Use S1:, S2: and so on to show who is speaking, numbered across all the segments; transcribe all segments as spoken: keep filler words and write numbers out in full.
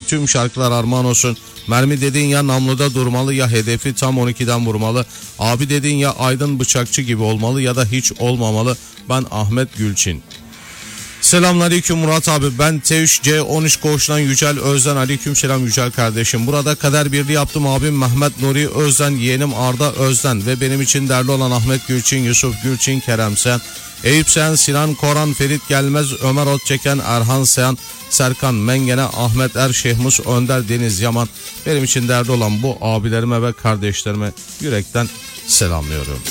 S1: tüm şarkılar armağan olsun. Mermi dediğin ya namluda durmalı ya hedefi tam on ikiden vurmalı. Abi dediğin ya Aydın Bıçakçı gibi olmalı ya da hiç olmamalı. Ben Ahmet Gülçin. Selamünaleyküm Murat abi, ben T üç C on üç Koğuş'tan Yücel Özden. Aleykümselam Yücel kardeşim. Burada kader birliği yaptım abim Mehmet Nuri Özden, yeğenim Arda Özden ve benim için değerli olan Ahmet Gülçin, Yusuf Gülçin, Kerem Sen, Eyüp Sen, Sinan Koran, Ferit Gelmez, Ömer Otçeken, Erhan Sen, Serkan Mengene, Ahmet Er, Şehmus Önder, Deniz Yaman. Benim için değerli olan bu abilerime ve kardeşlerime yürekten selamlıyorum.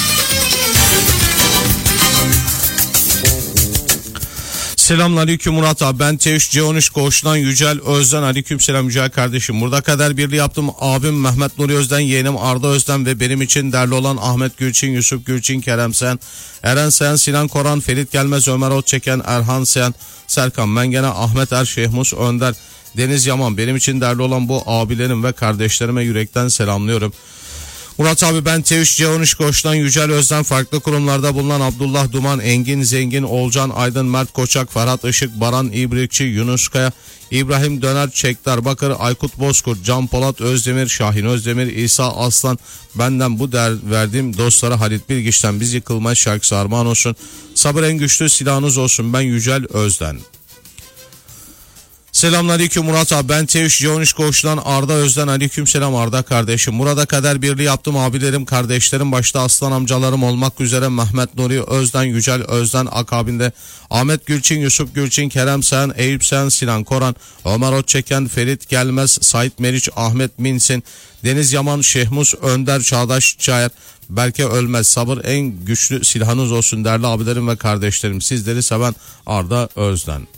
S1: Selamünaleyküm Murat abi, ben T üç C on üç Koğuş'tan Yücel Özden. Aleykümselam Yücel kardeşim. Burada kader birliği yaptım abim Mehmet Nuri Özden, yeğenim Arda Özden ve benim için değerli olan Ahmet Gülçin, Yusuf Gülçin, Kerem Sen, Eren Sen, Sinan Koran, Ferit Gelmez, Ömer Otçeken, Erhan Sen, Serkan Mengene, Ahmet Er, Şehmus Önder, Deniz Yaman. Benim için değerli olan bu abilerim ve kardeşlerime yürekten selamlıyorum. Murat abi, ben T üç C on üç Koç'tan Yücel Özden, farklı kurumlarda bulunan Abdullah Duman, Engin Zengin, Olcan Aydın, Mert Koçak, Ferhat Işık, Baran İbrikçi, Yunus Kaya, İbrahim Döner, Çekdar Bakır, Aykut Bozkurt, Can Polat Özdemir, Şahin Özdemir, İsa Aslan, benden bu değer verdiğim dostlara Halit Bilgiç'ten Biz Yıkılmaz şarkısı armağan olsun. Sabır en güçlü silahınız olsun. Ben Yücel Özden. Selamünaleyküm Murat abi, ben T üç C on üç Koğuş'tan Arda Özden. Aleykümselam Arda kardeşim. Burada kader birliği yaptım abilerim, kardeşlerim, başta aslan amcalarım olmak üzere Mehmet Nuri Özden, Yücel Özden, akabinde Ahmet Gülçin, Yusuf Gülçin, Kerem Sen, Eyüp Sen, Sinan Koran, Ömer Otçeken, Ferit Gelmez, Sait Meriç, Ahmet Minsin, Deniz Yaman, Şehmus Önder, Çağdaş Çayar, Berke Ölmez. Sabır en güçlü silahınız olsun değerli abilerim ve kardeşlerim. Sizleri seven Arda Özden.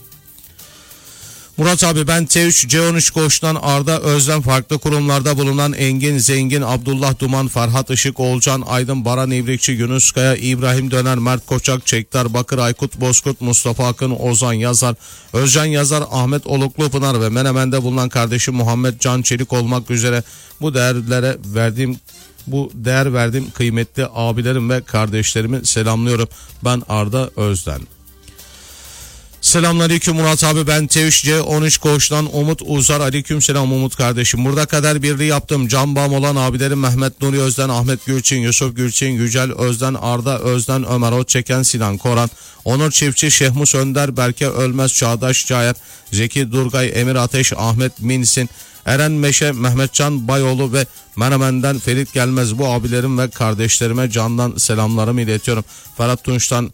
S1: Murat abi, ben T üç C on üç Koğuş'tan Arda Özden, farklı kurumlarda bulunan Engin Zengin, Abdullah Duman, Ferhat Işık, Olcan Aydın, Baran İbrikçi, Yunus Kaya, İbrahim Döner, Mert Koçak, Çekdar Bakır, Aykut Bozkurt, Mustafa Akın, Ozan Yazar, Özcan Yazar, Ahmet Oluklu Pınar ve Menemen'de bulunan kardeşim Muhammed Can Çelik olmak üzere bu değerlere verdiğim bu değer verdiğim kıymetli abilerim ve kardeşlerimi selamlıyorum. Ben Arda Özden. Selamünaleyküm Murat abi, ben T üç C on üç Koğuş'tan Umut Uzar. Aleykümselam Umut kardeşim. Burada kader birliği yaptım. Can bağım olan abilerim Mehmet Nuri Özden, Ahmet Gülçin, Yusuf Gülçin, Yücel Özden, Arda Özden, Ömer Otçeken, Sinan Koran, Onur Çiftçi, Şehmus Önder, Berke Ölmez, Çağdaş Çayar, Zeki Durgay, Emir Ateş, Ahmet Minsin, Eren Meşe, Mehmetcan Bayoğlu ve Menemen'den Ferit Gelmez. Bu abilerim ve kardeşlerime candan selamlarımı iletiyorum. Ferhat Tunç'tan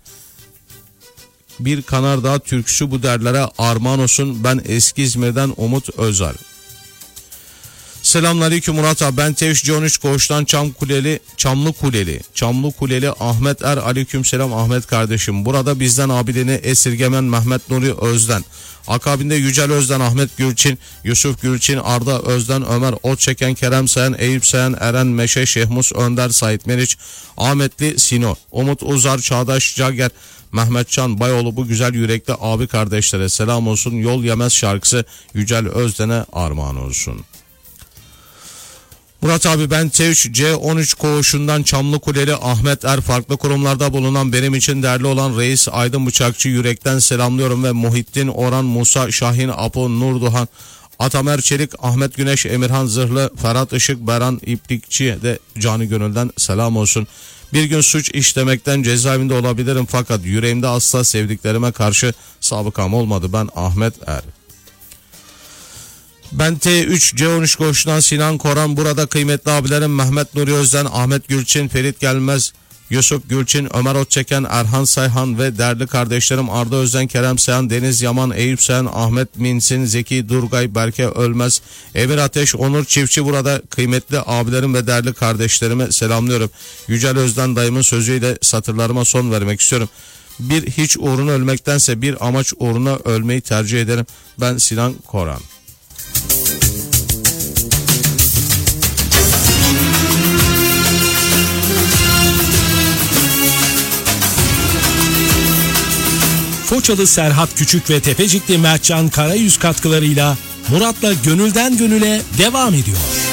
S1: Bir Kanardağ türküsü bu derlere armağan olsun. Ben Eski İzmir'den Umut Özel. Selamünaleyküm Murat abi, ben T üç C on üç Koğuş'tan Çam Kuleli, Çamlı Kuleli, Çamlı Kuleli Ahmet Er. Aleykümselam Ahmet kardeşim. Burada bizden abilerini esirgemen Mehmet Nuri Özden, akabinde Yücel Özden, Ahmet Gülçin, Yusuf Gülçin, Arda Özden, Ömer Otçeken, Kerem Sen, Eyüp Sen, Eren Meşe, Şehmus Önder, Sait Meriç, Ahmetli Sino, Umut Uzar, Çağdaş Cager, Mehmetcan Bayoğlu, bu güzel yürekli abi kardeşlere selam olsun. Yol Yemez şarkısı Yücel Özden'e armağan olsun. Murat abi, ben T üç C on üç Koğuş'undan Çamlı Kuleli Ahmet Er, farklı kurumlarda bulunan benim için değerli olan Reis Aydın Bıçakçı yürekten selamlıyorum ve Muhittin Orhan, Musa Şahin, Apo Nurduhan, Atamer Çelik, Ahmet Güneş, Emirhan Zırhlı, Ferhat Işık, Beran İplikçi'ye de canı gönülden selam olsun. Bir gün suç işlemekten cezaevinde olabilirim fakat yüreğimde asla sevdiklerime karşı sabıkam olmadı. Ben Ahmet Er. Ben T üç C on üç Koğuş'tan Sinan Koran. Burada kıymetli abilerim Mehmet Nuri Özden, Ahmet Gülçin, Ferit Gelmez, Yusuf Gülçin, Ömer Otçeken, Erhan Sayhan ve değerli kardeşlerim Arda Özden, Kerem Seyhan, Deniz Yaman, Eyüp Sen, Ahmet Minsin, Zeki Durgay, Berke Ölmez, Emir Ateş, Onur Çiftçi. Burada kıymetli abilerim ve değerli kardeşlerime selamlıyorum. Yücel Özden dayımın sözüyle satırlarıma son vermek istiyorum. Bir hiç uğruna ölmektense bir amaç uğruna ölmeyi tercih ederim. Ben Sinan Koran.
S2: Foçalı Serhat Küçük ve Tepecikli Mertcan Karayüz katkılarıyla Murat'la Gönülden Gönüle devam ediyor.